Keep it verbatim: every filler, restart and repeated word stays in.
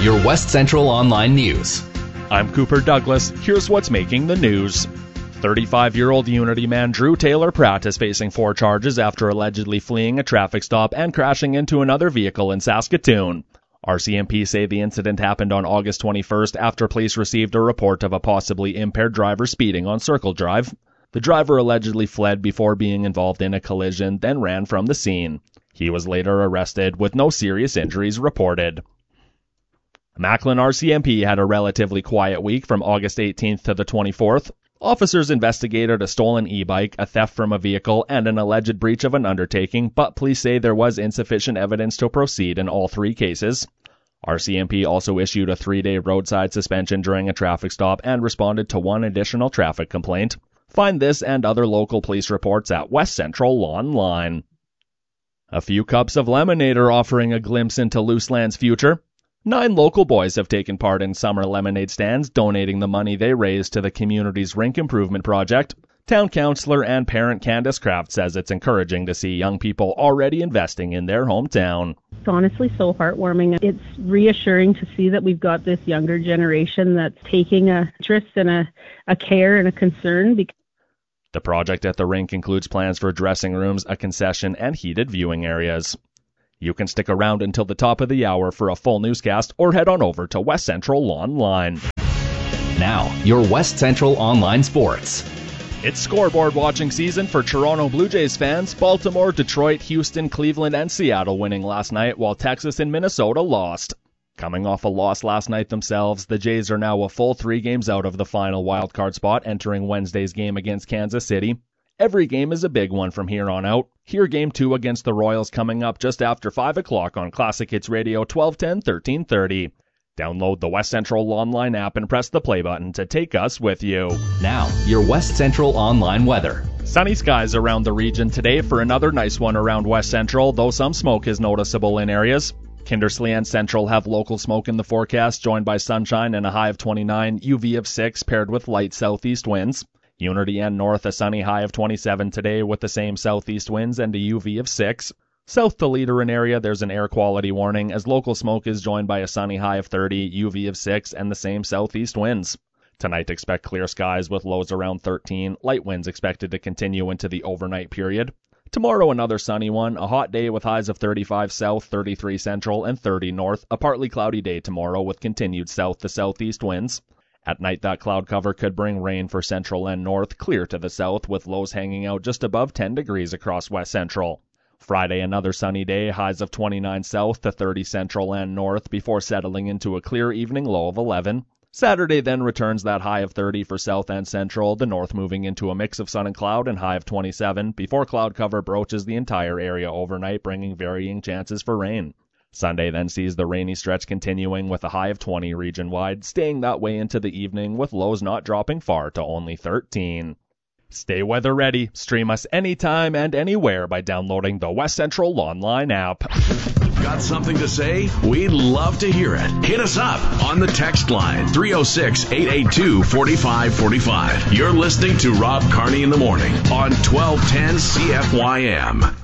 your West Central Online News. I'm Cooper Douglas. Here's what's making the news. thirty-five-year-old Unity man Drew Taylor Pratt is facing four charges after allegedly fleeing a traffic stop and crashing into another vehicle in Saskatoon. R C M P say the incident happened on August twenty-first after police received a report of a possibly impaired driver speeding on Circle Drive. The driver allegedly fled before being involved in a collision, then ran from the scene. He was later arrested with no serious injuries reported. Macklin R C M P had a relatively quiet week from August eighteenth to the twenty-fourth. Officers investigated a stolen e-bike, a theft from a vehicle, and an alleged breach of an undertaking, but police say there was insufficient evidence to proceed in all three cases. R C M P also issued a three-day roadside suspension during a traffic stop and responded to one additional traffic complaint. Find this and other local police reports at West Central Online. A few cups of lemonade are offering a glimpse into Luseland's future. Nine local boys have taken part in summer lemonade stands, donating the money they raised to the community's rink improvement project. Town councillor and parent Candace Kraft says it's encouraging to see young people already investing in their hometown. It's honestly so heartwarming. It's reassuring to see that we've got this younger generation that's taking a interest and a, a care and a concern. Because the project at the rink includes plans for dressing rooms, a concession, and heated viewing areas. You can stick around until the top of the hour for a full newscast or head on over to West Central Online. Now, your West Central Online Sports. It's scoreboard watching season for Toronto Blue Jays fans. Baltimore, Detroit, Houston, Cleveland, and Seattle winning last night, while Texas and Minnesota lost. Coming off a loss last night themselves, the Jays are now a full three games out of the final wildcard spot entering Wednesday's game against Kansas City. Every game is a big one from here on out. Hear Game two against the Royals coming up just after five o'clock on Classic Hits Radio twelve ten, thirteen thirty. Download the West Central Online app and press the play button to take us with you. Now, your West Central Online weather. Sunny skies around the region today for another nice one around West Central, though some smoke is noticeable in areas. Kindersley and Central have local smoke in the forecast, joined by sunshine and a high of twenty-nine, U V of six, paired with light southeast winds. Unity and North, a sunny high of twenty-seven today with the same southeast winds and a U V of six. South to Leader and area, there's an air quality warning as local smoke is joined by a sunny high of thirty, U V of six, and the same southeast winds. Tonight expect clear skies with lows around thirteen, light winds expected to continue into the overnight period. Tomorrow another sunny one, a hot day with highs of thirty-five south, thirty-three central, and thirty north. A partly cloudy day tomorrow with continued south to southeast winds. At night, that cloud cover could bring rain for central and north, clear to the south, with lows hanging out just above ten degrees across west central. Friday, another sunny day, highs of twenty-nine south to thirty central and north, before settling into a clear evening low of eleven. Saturday then returns that high of thirty for south and central, the north moving into a mix of sun and cloud and high of twenty-seven, before cloud cover broaches the entire area overnight, bringing varying chances for rain. Sunday then sees the rainy stretch continuing with a high of twenty region-wide, staying that way into the evening with lows not dropping far to only thirteen. Stay weather ready. Stream us anytime and anywhere by downloading the West Central Online app. Got something to say? We'd love to hear it. Hit us up on the text line three oh six, eight eight two, four five four five. You're listening to Rob Carney in the Morning on twelve ten C F Y M.